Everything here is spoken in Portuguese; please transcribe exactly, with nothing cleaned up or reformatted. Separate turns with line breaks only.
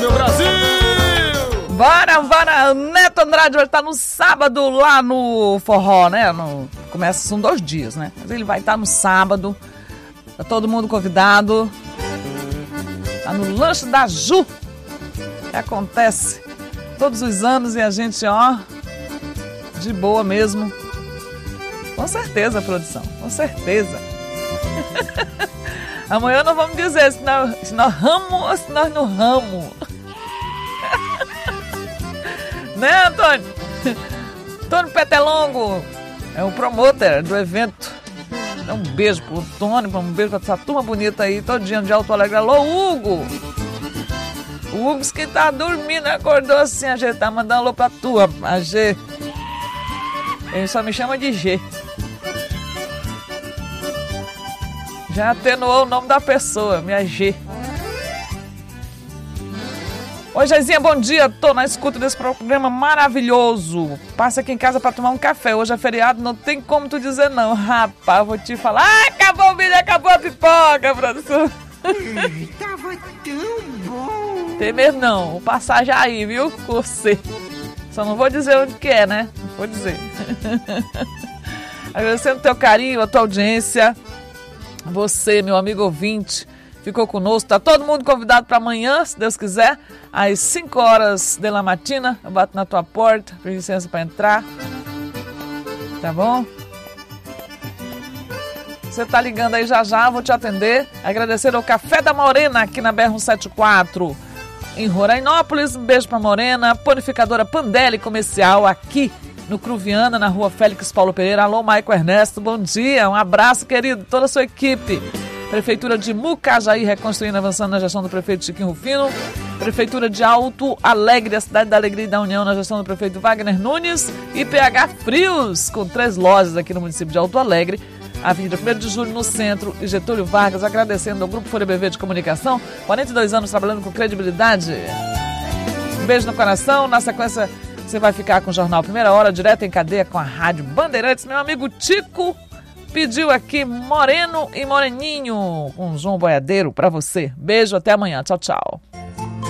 Meu Brasil!
Bora, bora! Neto Andrade vai estar no sábado lá no Forró, né? No, começa, são dois dias, né? Mas ele vai estar no sábado. Tá todo mundo convidado. Tá no Lanche da Ju. Que acontece todos os anos e a gente, ó, de boa mesmo. Com certeza, produção. Com certeza. Amanhã nós vamos dizer se nós, se nós ramos ou se nós não ramos. Né, Antônio? Antônio Petelongo é o promotor do evento. Dá um beijo pro Antônio, um beijo pra essa turma bonita aí, todo dia de Alto Alegre. Alô, Hugo! O Hugo que tá dormindo, acordou assim, a G tá mandando alô pra tua, a G. Ele só me chama de G. Já atenuou o nome da pessoa, minha G. Oi, Jezinha, bom dia. Tô na escuta desse programa maravilhoso. Passa aqui em casa pra tomar um café. Hoje é feriado, não tem como tu dizer não. Rapaz, vou te falar. Ah, acabou o vídeo, acabou a pipoca, produção.
Tava tão bom.
Tem mesmo não. Vou passar já aí, viu? Você. Só não vou dizer onde que é, né? Não vou dizer. Agradecendo o teu carinho, a tua audiência. Você, meu amigo ouvinte, ficou conosco. Tá todo mundo convidado para amanhã, se Deus quiser, às cinco horas da matina. Eu bato na tua porta, com licença para entrar. Tá bom? Você tá ligando aí já já, vou te atender. Agradecer ao Café da Morena, aqui na B R cento e setenta e quatro, em Rorainópolis. Um beijo pra Morena. Panificadora Pandeli Comercial, aqui no Cruviana, na rua Félix Paulo Pereira. Alô, Maico Ernesto, bom dia. Um abraço, querido, toda a sua equipe. Prefeitura de Mucajaí, reconstruindo, avançando na gestão do prefeito Chiquinho Rufino. Prefeitura de Alto Alegre, a cidade da Alegria e da União, na gestão do prefeito Wagner Nunes. E P H Frios, com três lojas aqui no município de Alto Alegre. Avenida primeiro de julho no centro e Getúlio Vargas, agradecendo ao Grupo Folha B V de Comunicação. quarenta e dois anos trabalhando com credibilidade. Um beijo no coração. Na sequência, você vai ficar com o Jornal Primeira Hora, direto em cadeia com a Rádio Bandeirantes. Meu amigo Tico pediu aqui Moreno e Moreninho, com João Boiadeiro, pra você. Beijo, até amanhã. Tchau, tchau.